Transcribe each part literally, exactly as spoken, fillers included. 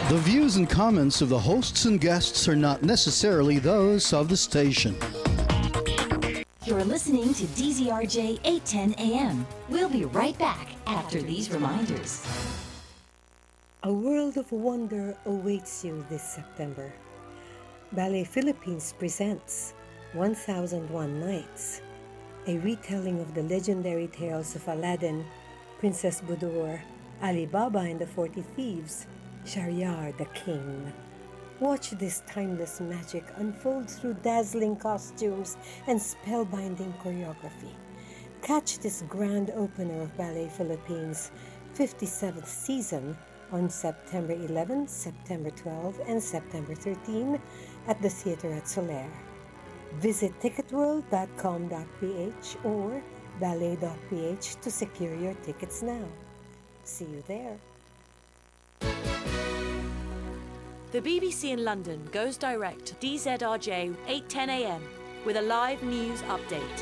The views and comments of the hosts and guests are not necessarily those of the station. You're listening to D Z R J eight ten A M. We'll be right back after these reminders. A world of wonder awaits you this September. Ballet Philippines presents one thousand one Nights, a retelling of the legendary tales of Aladdin, Princess Budur, Ali Baba and the Forty Thieves, Shahryar the King. Watch this timeless magic unfold through dazzling costumes and spellbinding choreography. Catch this grand opener of Ballet Philippines' fifty-seventh season on September eleventh, September twelfth, and September thirteenth at the Theater at Soler. Visit ticket world dot com dot p h or ballet dot p h to secure your tickets now. See you there. The B B C in London goes direct to D Z R J eight ten A M with a live news update.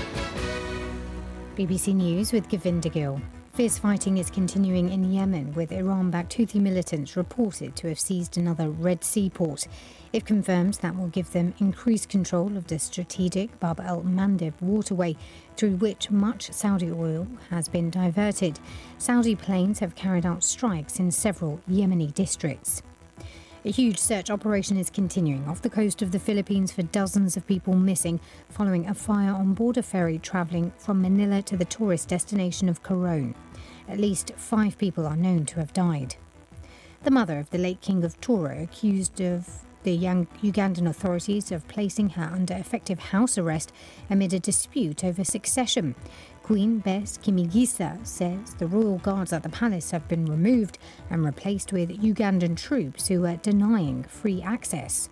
B B C News with Govinda Gill. Fierce fighting is continuing in Yemen, with Iran-backed Houthi militants reported to have seized another Red Sea port. If confirmed, that will give them increased control of the strategic Bab el-Mandeb waterway, through which much Saudi oil has been diverted. Saudi planes have carried out strikes in several Yemeni districts. A huge search operation is continuing off the coast of the Philippines for dozens of people missing following a fire on board a ferry travelling from Manila to the tourist destination of Coron. At least five people are known to have died. The mother of the late King of Toro, accused of the young Ugandan authorities of placing her under effective house arrest amid a dispute over succession. Queen Bess Kimigisa says the royal guards at the palace have been removed and replaced with Ugandan troops who are denying free access.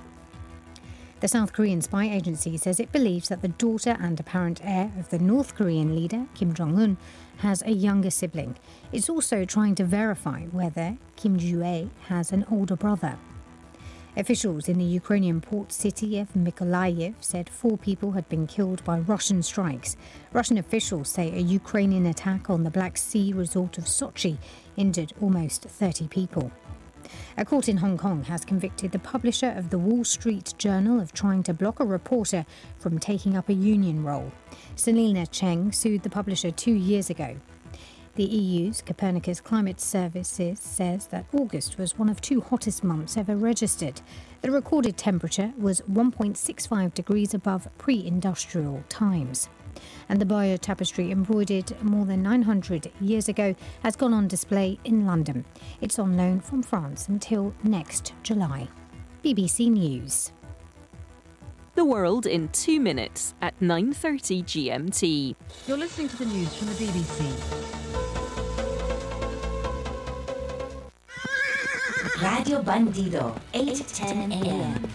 The South Korean spy agency says it believes that the daughter and apparent heir of the North Korean leader, Kim Jong-un, has a younger sibling. It's also trying to verify whether Kim Joo-ae has an older brother. Officials in the Ukrainian port city of Mykolaiv said four people had been killed by Russian strikes. Russian officials say a Ukrainian attack on the Black Sea resort of Sochi injured almost thirty people. A court in Hong Kong has convicted the publisher of the Wall Street Journal of trying to block a reporter from taking up a union role. Selina Cheng sued the publisher two years ago. The E U's Copernicus Climate Services says that August was one of two hottest months ever registered. The recorded temperature was one point six five degrees above pre-industrial times. And the Bayeux tapestry, embroidered more than nine hundred years ago, has gone on display in London. It's on loan from France until next July. B B C News. The world in two minutes at nine thirty G M T. You're listening to the news from the B B C. Radio Bandido, eight ten A M.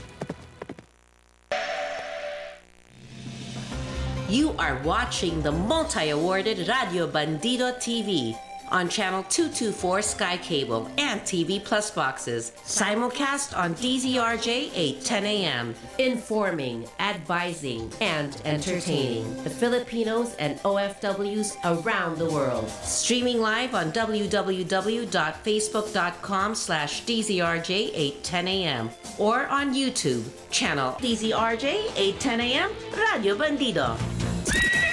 You are watching the multi-awarded Radio Bandido T V on Channel two twenty-four Sky Cable and T V Plus boxes. Simulcast on D Z R J eight ten A M. Informing, advising, and entertaining the Filipinos and O F Ws around the world. Streaming live on w w w dot facebook dot com slash D Z R J eight ten A M or on YouTube, channel D Z R J eight ten A M Radio Bandido.